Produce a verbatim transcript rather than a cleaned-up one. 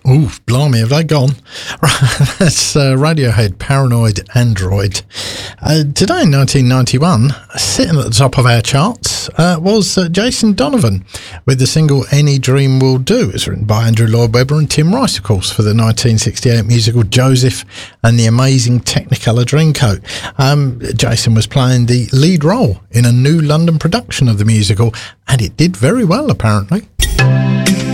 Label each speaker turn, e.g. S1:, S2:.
S1: Ooh, blimey, have they gone? That's uh, Radiohead, Paranoid Android. Uh, today in nineteen ninety-one, sitting at the top of our charts, uh, was uh, Jason Donovan with the single Any Dream Will Do. It's written by Andrew Lloyd Webber and Tim Rice, of course, for the nineteen sixty-eight musical Joseph and the Amazing Technicolor Dreamcoat. Um, Jason was playing the lead role in a new London production of the musical, and it did very well, apparently.